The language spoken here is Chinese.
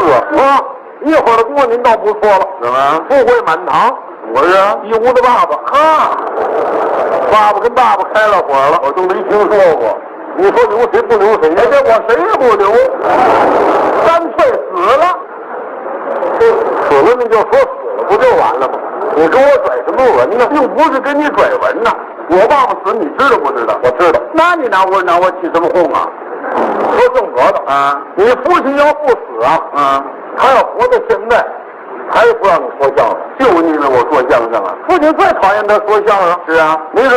啊，一会儿的功夫您倒不错了， 怎么？ 富贵满堂。 我是一屋的爸爸啊，爸爸跟爸爸开了火了， 我都没听说过。 你说留谁不留谁呀？这我谁也不留，干脆死了。死了你就说死了不就完了吗？你跟我拽什么文呢？ 并不是跟你拽文呐。我爸爸死，你知道不知道？ 我知道。 那你拿我起什么哄啊？ 说正格的啊， 你父亲要不死啊，他要活到现在，还不让你说相声。 就因为我说相声啊。 父亲最讨厌他说相声。 是啊， 你